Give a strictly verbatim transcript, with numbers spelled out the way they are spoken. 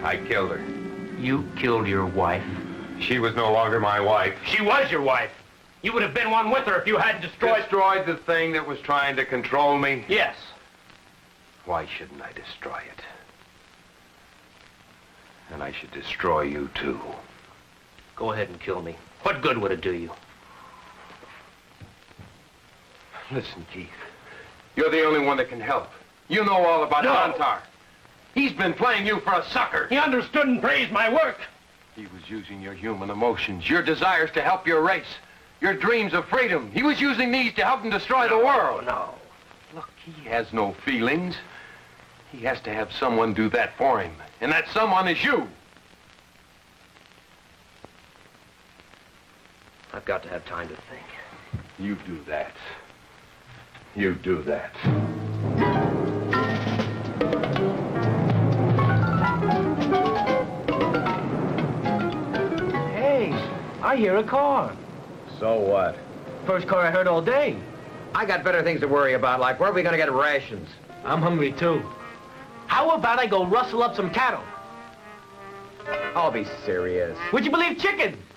I killed her. You killed your wife? She was no longer my wife. She was your wife. You would have been one with her if you hadn't destroyed... Destroyed the thing that was trying to control me? Yes. Why shouldn't I destroy it? And I should destroy you, too. Go ahead and kill me. What good would it do you? Listen, Keith. You're the only one that can help. You know all about No. Antar. He's been playing you for a sucker. He understood and praised my work. He was using your human emotions, your desires to help your race, your dreams of freedom. He was using these to help him destroy no, the world. No. Look, he has no feelings. He has to have someone do that for him. And that someone is you. I've got to have time to think. You do that. You do that. Hey, I hear a car. So what? First car I heard all day. I got better things to worry about, like where are we gonna get rations? I'm hungry, too. How about I go rustle up some cattle? I'll be serious. Would you believe chicken?